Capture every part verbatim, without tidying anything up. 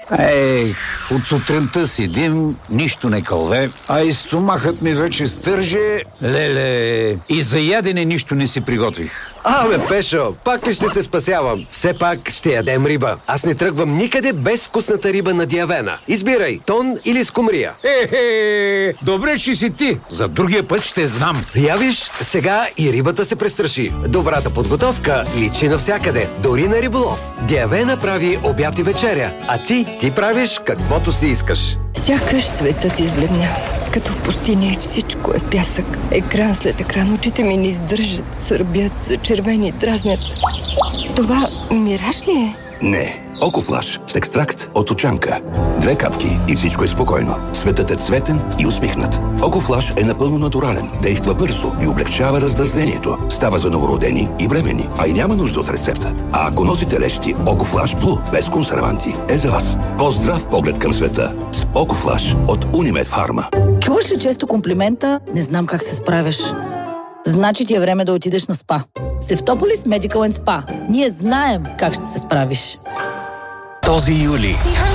Ех, от сутринта седим, нищо не кълве, а и стомахът ми вече стърже. Леле, и за ядене нищо не си приготвих. Абе, Пешо, пак ли ще те спасявам? Все пак ще ядем риба. Аз не тръгвам никъде без вкусната риба на Диавена. Избирай, тон или скумрия. Е-хе, добре, че си ти. За другия път ще знам. Я виж, сега и рибата се престраши. Добрата подготовка личи навсякъде, дори на риболов. Диавена прави обяд и вечеря, а ти, ти правиш каквото си искаш. Сякаш светът избледня. Като в пустиня и всичко е в пясък. Екран след екран, очите ми не издържат, сърбят, зачервени, дразнят. Това мираж ли е? Не. Окофлаш с екстракт от очанка. Две капки и всичко е спокойно. Светът е цветен и усмихнат. Окофлаш е напълно натурален, действа бързо и облегчава раздразнението. Става за новородени и бремени, а и няма нужда от рецепта. А ако носите лещи, Окофлаш Блу без консерванти е за вас. По-здрав поглед към света с Окофлаш от Унимед Фарма. Чуваш ли често комплимента? Не знам как се справяш. Значи ти е време да отидеш на спа. Севтополис Medical and Spa. Ние знаем как ще се справиш. Този юли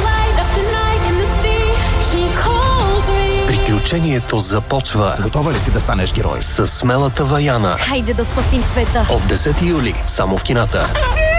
приключението започва. Готова ли си да станеш герой? С смелата Ваяна. Хайде да спасим света. От десети юли, само в кината.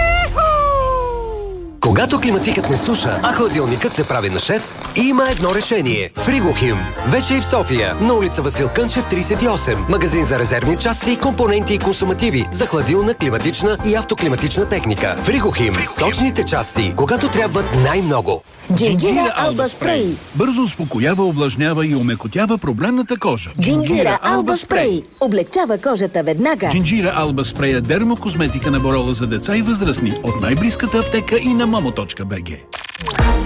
Когато климатикът не слуша, а хладилникът се прави на шеф, има едно решение. Фригохим. Вече и в София, на улица Васил Кънчев, тридесет и осем. Магазин за резервни части, компоненти и консумативи за хладилна, климатична и автоклиматична техника. Фригохим. Точните части, когато трябват най-много. Джинджира Алба Спрей. Бързо успокоява, увлажнява и омекотява проблемната кожа. Джинджира Алба Спрей. Облегчава кожата веднага. Джинджира Алба Спрей е дермокозметика на Борола за деца и възрастни от най-близката аптека и на момо точка бг.